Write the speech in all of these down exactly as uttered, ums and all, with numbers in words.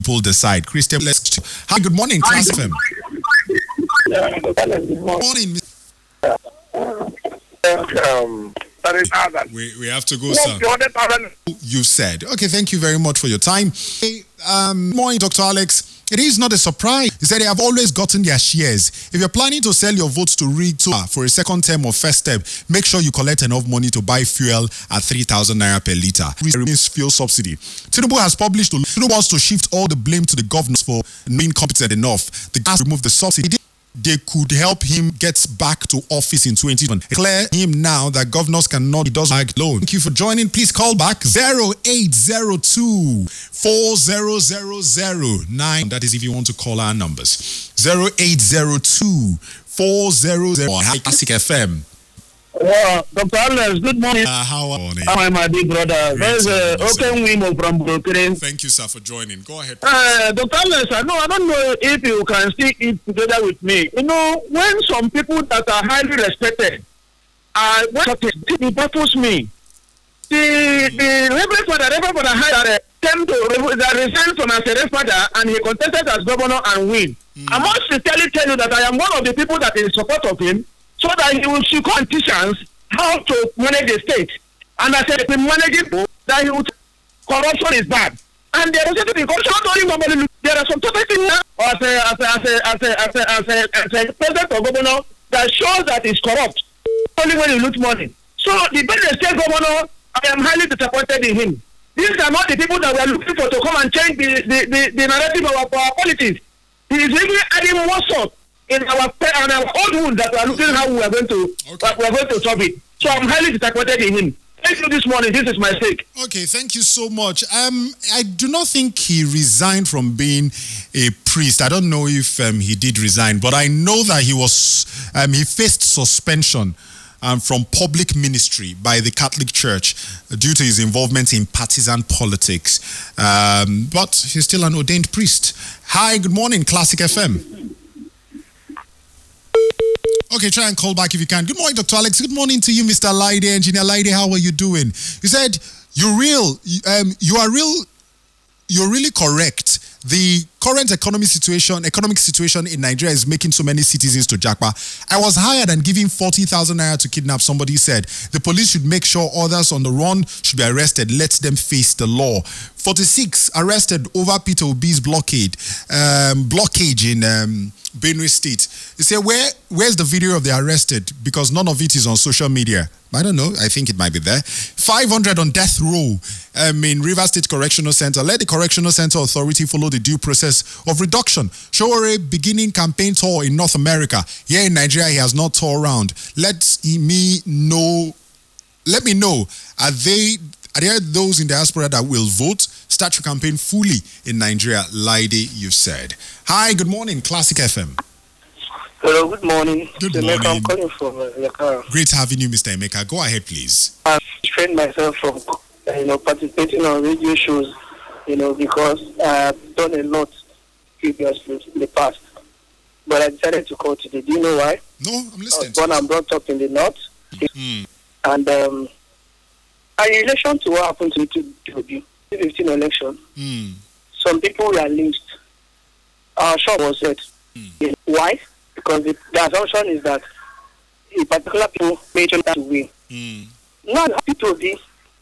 Pull decide. Christian, let's. Hi, good morning, Class F M. Good morning. Um, we, we have to go, sir. You said. Okay, thank you very much for your time. Hey, um, morning, Doctor Alex. It is not a surprise. He said they have always gotten their shares. If you're planning to sell your votes to Rito for a second term or first term, make sure you collect enough money to buy fuel at three thousand naira per litre. Remains fuel subsidy. Tinubu has published, Tinubu wants to shift all the blame to the governors for being competent enough. The gas removed the subsidy. They could help him get back to office in twenty twenty. Declare him now that governors cannot, he doesn't like loan. Thank you for joining. Please call back zero eight zero two, four zero zero zero nine. That is if you want to call our numbers. zero eight zero two, four zero zero nine. Hi, Classic F M. Uh, Doctor Alex, good morning. Uh, how are you? How am I, big brother? There's a Oken Wimo from Brooklyn. Thank you, sir, for joining. Go ahead. Uh, Doctor Alex, I know I don't know if you can still eat together with me. You know, when some people that are highly respected, uh, when it baffles me. The the Reverend Father, Reverend Father Hayare came to that resigned from as a Reverend Father, and he contested as governor and win. Mm. I must sincerely tell you that I am one of the people that is in support of him, so that he will see politicians how to manage the state. And I said, if he manages that he will corruption is bad. And there is certain corruption not only normally. There are some certain things now as a as a as a as a as a as a, as a president or governor that shows that he's corrupt. Only when you lose money. So the Benue State governor, I am highly disappointed in him. These are not the people that we are looking for to come and change the the, the, the narrative of our, our politics. He is really adding more salt in our on our old wound that we are looking how we are going to okay. we are going to solve it. So I'm highly disappointed in him. Thank you this morning. This is my stake. Okay, thank you so much. Um, I do not think he resigned from being a priest. I don't know if um, he did resign, but I know that he was um, he faced suspension um, from public ministry by the Catholic Church due to his involvement in partisan politics. Um, but he's still an ordained priest. Hi, good morning, Classic F M. Okay, try and call back if you can. Good morning, Doctor Alex. Good morning to you, Mister Laide, Engineer Laide. How are you doing? You said you're real. Um, you are real. You're really correct. The current economic situation, economic situation in Nigeria is making so many citizens to japa. I was hired and giving forty thousand naira to kidnap somebody. Said the police should make sure others on the run should be arrested. Let them face the law. forty-six arrested over Peter Obi's blockade, um, blockage in um, Benue State. They say, where, where's the video of the arrested? Because none of it is on social media. I don't know. I think it might be there. five hundred on death row um, in River State Correctional Center. Let the Correctional Center Authority follow the due process of reduction. Showore beginning campaign tour in North America. Here in Nigeria, he has not toured around. Let me know. Let me know. Are they? Are there those in diaspora that will vote? Start your campaign fully in Nigeria. Laide, you said. Hi, good morning, Classic F M. Hello, good morning. Good Emeka, morning. I'm calling from uh, Yakara. Great having you, Mister Emeka. Go ahead, please. I've trained myself from, uh, you know, participating on radio shows, you know, because I've done a lot previously in the past. But I decided to call today. Do you know why? No, I'm listening. I was born and brought up in the north. Mm. And um, in relation to what happened to the twenty fifteen election, mm. some people were lynched. Our shop was set. Mm. Why? Because the, the assumption is that a particular people made sure to win. Mm. Not happy to be.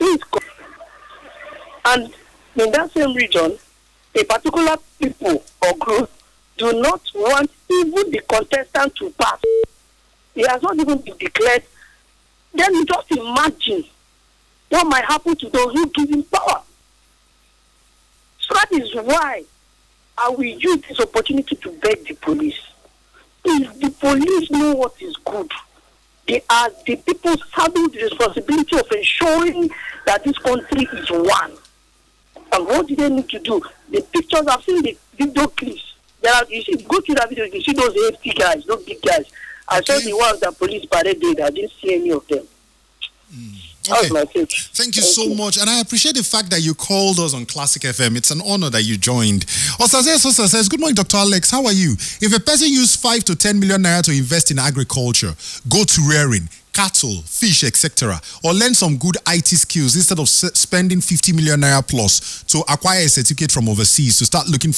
And in that same region, a particular people or group do not want even the contestant to pass. He has not even been declared. Then you just imagine what might happen to those who give him power. So that is why I will use this opportunity to beg the police. If the police know what is good, they are the people having the responsibility of ensuring that this country is one. And what do they need to do? The pictures, I've seen the video clips. There are, you see, go to that video, you see those A F T guys, those big guys. I saw the ones that police parade did. I didn't see any of them. Mm. Okay. Thank you Thank so you. much. And I appreciate the fact that you called us on Classic F M. It's an honor that you joined. Osaze Sosa says, good morning, Doctor Alex. How are you? If a person used five to ten million naira to invest in agriculture, go to rearing, cattle, fish, et cetera, or learn some good I T skills instead of s- spending fifty million naira plus to acquire a certificate from overseas to start looking